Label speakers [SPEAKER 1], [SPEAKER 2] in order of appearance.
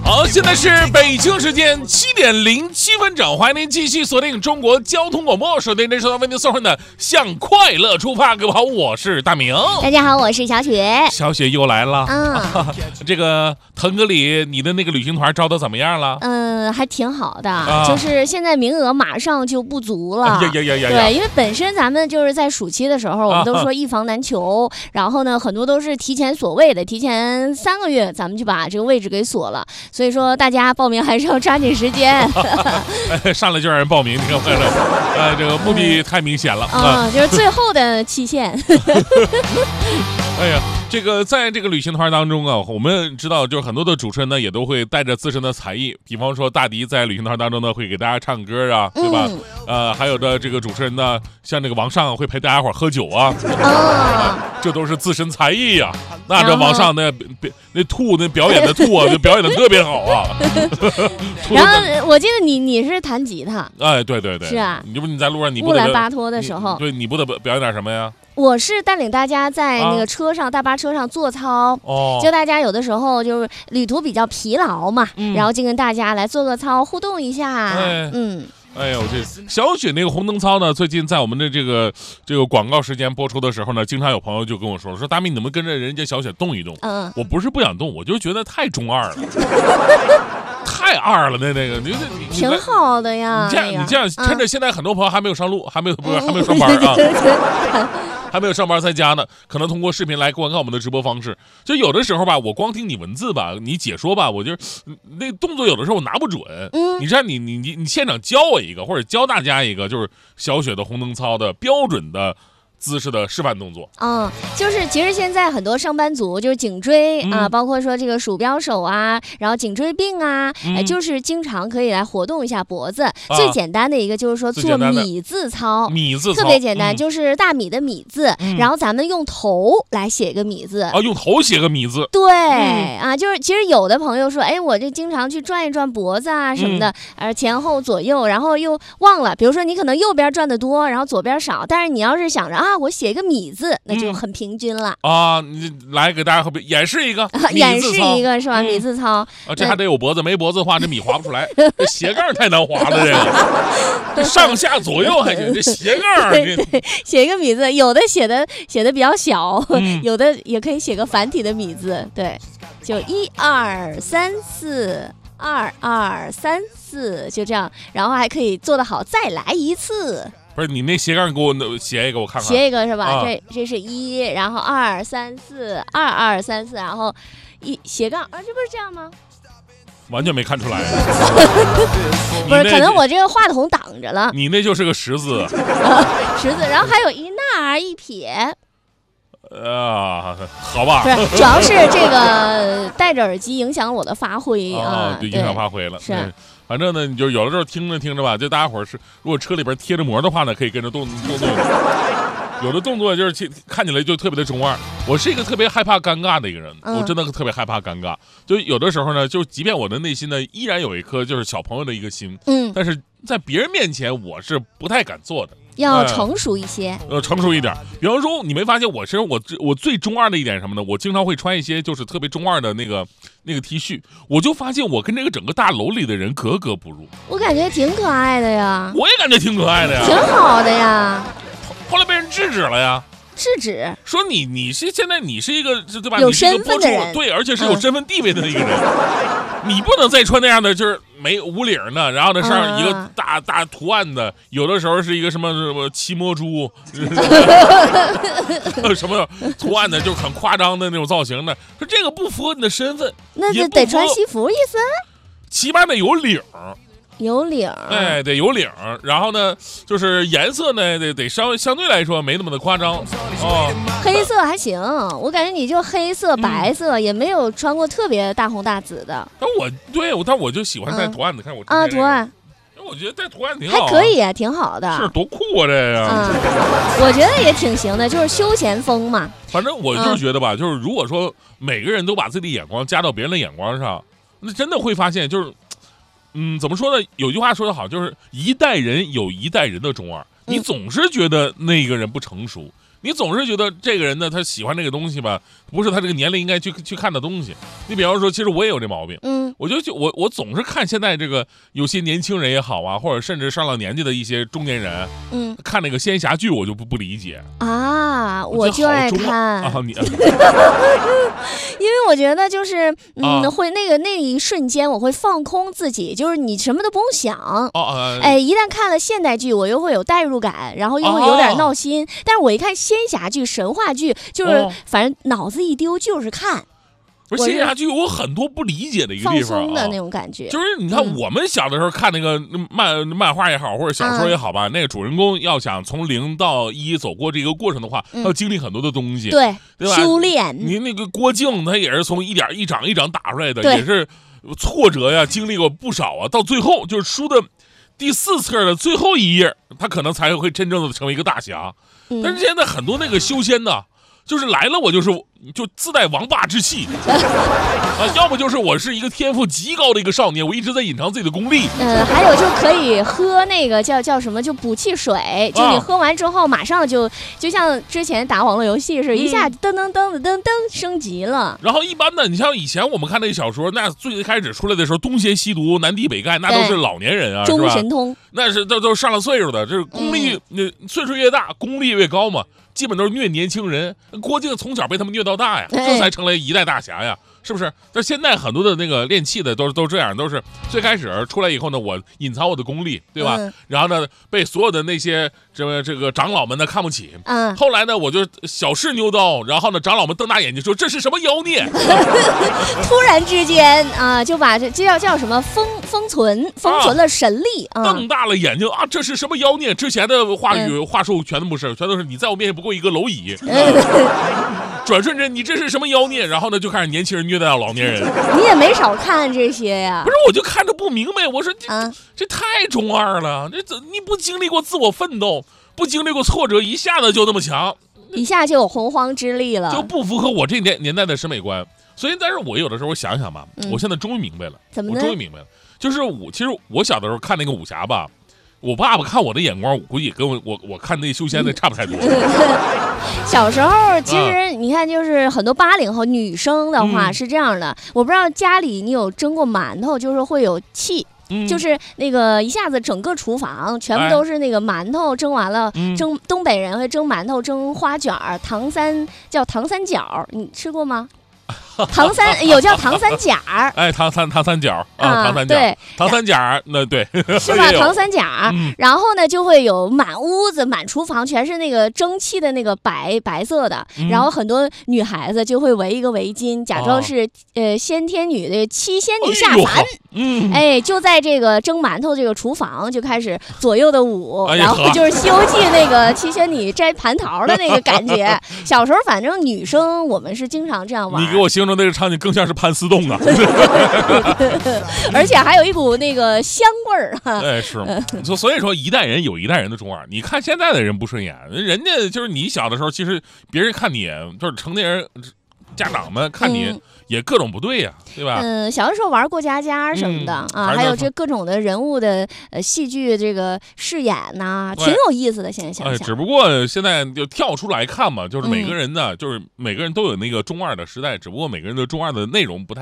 [SPEAKER 1] 好，现在是北京时间7:07整，欢迎您继续锁定中国交通广播，首先这收到为您送上的向快乐出发。各位好，我是大明。
[SPEAKER 2] 大家好，我是小雪。
[SPEAKER 1] 小雪又来了。这个腾格里，你的那个旅行团招的怎么样了？
[SPEAKER 2] 还挺好的，就是现在名额马上就不足了。对，因为本身咱们就是在暑期的时候，我们都说一房难求，然后呢，很多都是提前锁位的，提前3个月咱们就把这个位置给锁了。所以说大家报名还是要抓紧时间。
[SPEAKER 1] 上来就让人报名，你看看这个目的太明显了
[SPEAKER 2] 就是最后的期限。
[SPEAKER 1] 哎呀，这个在这个旅行团当中啊，我们知道，就是很多的主持人呢，也都会带着自身的才艺，比方说大迪在旅行团当中呢，会给大家唱歌啊，对吧？还有的这个主持人呢，像这个王上会陪大家伙喝酒啊，这都是自身才艺呀。那这王上那吐那表演的吐啊，就表演的特别好啊。
[SPEAKER 2] 然后我记得你是弹吉他，
[SPEAKER 1] 哎，对，
[SPEAKER 2] 是啊，
[SPEAKER 1] 你在路上你
[SPEAKER 2] 乌兰巴托的时候，
[SPEAKER 1] 对，你不得表演点什么呀？
[SPEAKER 2] 我是带领大家在那个车上，大巴车上做操，就大家有的时候就是旅途比较疲劳嘛，然后就跟大家来做个操，互动一下。
[SPEAKER 1] 哎呦，这小雪那个红灯操呢，最近在我们的这个广告时间播出的时候呢，经常有朋友就跟我说大明，你能不能跟着人家小雪动一动？我不是不想动，我就觉得太中二了。太二了，那个你
[SPEAKER 2] 挺好的呀。
[SPEAKER 1] 你这样趁着现在很多朋友还没有上路，还没有上班啊，还没有上班在家呢，可能通过视频来观看我们的直播方式。就有的时候吧，我光听你文字吧，你解说吧，我就那动作有的时候我拿不准。你这样你现场教我一个，或者教大家一个，就是小雪的红灯操的标准的姿势的示范动作。
[SPEAKER 2] 就是其实现在很多上班族就是颈椎包括说这个鼠标手啊，然后颈椎病啊，就是经常可以来活动一下脖子。最简单的一个就是说做米字操，特别简单，就是大米的米字，然后咱们用头来写个米字
[SPEAKER 1] 用头写个米字。
[SPEAKER 2] 对就是其实有的朋友说，哎，我这经常去转一转脖子啊什么的，前后左右，然后又忘了，比如说你可能右边转的多，然后左边少，但是你要是想着我写一个米字，那就很平均了
[SPEAKER 1] 你来给大家演示一个
[SPEAKER 2] 演示一个是吧？米字操
[SPEAKER 1] 这还得有脖子，没脖子的话这米划不出来。这斜杠太难划了，这个上下左右还行，这斜杠
[SPEAKER 2] 写一个米字，有的写的比较小，有的也可以写个繁体的米字。对，就1 2 3 4 2 2 3 4，就这样，然后还可以做得好，再来一次。
[SPEAKER 1] 不是你那斜杠给我写一个我看看。
[SPEAKER 2] 写一个是吧？这是1，然后2 3 4 2 2 3 4，然后斜杠这不是这样吗？
[SPEAKER 1] 完全没看出来。
[SPEAKER 2] 不是，可能我这个话筒挡着了。
[SPEAKER 1] 你那就是个十字。
[SPEAKER 2] 十字，然后还有一捺一撇。
[SPEAKER 1] 好吧。
[SPEAKER 2] 不是，主要是这个戴着耳机影响我的发挥
[SPEAKER 1] 对，影响发挥了。
[SPEAKER 2] 是。
[SPEAKER 1] 反正呢，你就有的时候听着吧，就大家伙是如果车里边贴着膜的话呢，可以跟着动。有的动作就是看起来就特别的中二。我是一个特别害怕尴尬的一个人，我真的特别害怕尴尬。就有的时候呢，就即便我的内心呢依然有一颗就是小朋友的一个心，但是在别人面前我是不太敢做的。
[SPEAKER 2] 要成熟一些，
[SPEAKER 1] 成熟一点。比方说，你没发现我身上我最中二的一点是什么呢？我经常会穿一些就是特别中二的那个 T 恤，我就发现我跟这个整个大楼里的人格格不入。
[SPEAKER 2] 我感觉挺可爱的呀，
[SPEAKER 1] 我也感觉挺可爱的呀，
[SPEAKER 2] 挺好的呀。
[SPEAKER 1] 后来被人制止了呀。
[SPEAKER 2] 制止
[SPEAKER 1] 说你是现在你是一个对吧？
[SPEAKER 2] 有身份的人，
[SPEAKER 1] 对，而且是有身份地位的一个人，你不能再穿那样的就是没无领的，然后呢上一个大图案的，有的时候是一个什么骑摩猪，什么图案的，就很夸张的那种造型的，说这个不符合你的身份，
[SPEAKER 2] 那就得穿西服意思，
[SPEAKER 1] 起码得有领。
[SPEAKER 2] 有领，
[SPEAKER 1] 得有领，然后呢，就是颜色呢得相对来说没那么的夸张
[SPEAKER 2] 黑色还行，我感觉你就黑色、白色，也没有穿过特别大红大紫的。
[SPEAKER 1] 但我就喜欢带图案的，看我
[SPEAKER 2] 图案，
[SPEAKER 1] 我觉得带图案挺好，
[SPEAKER 2] 还可以，挺好的。
[SPEAKER 1] 是多酷啊这个！
[SPEAKER 2] 我觉得也挺行的，就是休闲风嘛。
[SPEAKER 1] 反正我就是觉得吧，就是如果说每个人都把自己的眼光加到别人的眼光上，那真的会发现就是。怎么说呢？有句话说得好，就是一代人有一代人的中二。你总是觉得那个人不成熟，你总是觉得这个人呢，他喜欢这个东西吧，不是他这个年龄应该去看的东西。你比方说，其实我也有这毛病。 我总是看现在这个有些年轻人也好啊，或者甚至上了年纪的一些中年人，看那个仙侠剧，我就不理解
[SPEAKER 2] 啊，我就爱看
[SPEAKER 1] 啊你。
[SPEAKER 2] 因为我觉得就是会那一瞬间我会放空自己，就是你什么都不用想。一旦看了现代剧，我又会有代入感，然后又会有点闹心。但是我一看仙侠剧、神话剧，就是反正脑子一丢就是看。
[SPEAKER 1] 不是仙侠剧有很多不理解的一个地方，
[SPEAKER 2] 放松的那种感觉。
[SPEAKER 1] 就是你看我们小的时候看那个漫画也好，或者小说也好吧，那个主人公要想从0到1走过这个过程的话，他要经历很多的东西，
[SPEAKER 2] 对
[SPEAKER 1] 吧？
[SPEAKER 2] 修炼。
[SPEAKER 1] 您那个郭靖他也是从一掌一掌打出来的，也是挫折呀，经历过不少啊。到最后就是书的第4册的最后一页，他可能才会真正的成为一个大侠。但是现在很多那个修仙的，就是来了就自带王霸之气要么就是我是一个天赋极高的一个少年，我一直在隐藏自己的功力。
[SPEAKER 2] 还有就可以喝那个叫什么，就补气水，就你喝完之后马上就像之前打网络游戏似的，一下噔噔噔噔噔升级了。
[SPEAKER 1] 然后一般的，你像以前我们看那个小说，那最开始出来的时候，东邪西毒、南帝北丐，那都是老年人啊，
[SPEAKER 2] 中神通，
[SPEAKER 1] 那是都上了岁数的，这是功力，岁数越大，功力越高嘛。基本都是虐年轻人，郭靖从小被他们虐到大呀，这才成了一代大侠呀，是不是？但现在很多的那个练气的都这样，都是最开始出来以后呢，我隐藏我的功力，对吧？然后呢，被所有的那些这个长老们呢看不起，后来呢，我就小试牛刀，然后呢，长老们瞪大眼睛说这是什么妖孽？
[SPEAKER 2] 突然之间啊，就把这叫什么封存了神力啊，
[SPEAKER 1] 瞪大了眼睛啊，这是什么妖孽？之前的话语话术全都不是，全都是你在我面前不过一个蝼蚁。转瞬间，你这是什么妖孽？然后呢，就开始年轻人虐待老年人。
[SPEAKER 2] 你也没少看这些呀。
[SPEAKER 1] 不是，我就看着不明白，我说这太中二了，你不经历过自我奋斗，不经历过挫折，一下子就那么强，
[SPEAKER 2] 一下就有洪荒之力了，
[SPEAKER 1] 就不符合我这年代的审美观。所以，但是我有的时候想想吧，我现在终于明白了，
[SPEAKER 2] 怎么呢？
[SPEAKER 1] 我终于明白了，就是其实我小的时候看那个武侠吧。我爸爸看我的眼光，我估计跟我看那修仙的差不太多。
[SPEAKER 2] 小时候其实你看，就是很多80后女生的话是这样的，我不知道家里你有蒸过馒头，就是会有气。就是那个一下子整个厨房全部都是那个馒头蒸完了，蒸东北人会蒸馒头蒸花卷儿，唐三角，你吃过吗？有叫唐三甲，
[SPEAKER 1] 唐三角啊，唐三角，
[SPEAKER 2] 对，
[SPEAKER 1] 唐三甲，那对，
[SPEAKER 2] 是吧？唐三甲，然后呢就会有满屋子、满厨房全是那个蒸汽的那个白色的，然后很多女孩子就会围一个围巾，假装是先天女的七仙女下凡，就在这个蒸馒头这个厨房就开始左右的舞，然后就是《西游记》那个七仙女摘蟠桃的那个感觉。小时候反正女生我们是经常这样玩。
[SPEAKER 1] 你给我形容那个场景更像是潘思洞啊，
[SPEAKER 2] 而且还有一股那个香味儿。
[SPEAKER 1] 是，所以说一代人有一代人的中二。你看现在的人不顺眼，人家就是你小的时候，其实别人看你就是成年人。家长们看你也各种不对呀，对吧？
[SPEAKER 2] 小的时候玩过家家什么的啊，还有这各种的人物的戏剧这个饰演呐，挺有意思的。现在想想，
[SPEAKER 1] 只不过现在就跳出来看嘛，就是每个人呢，就是每个人都有那个中二的时代，只不过每个人的中二的内容不太。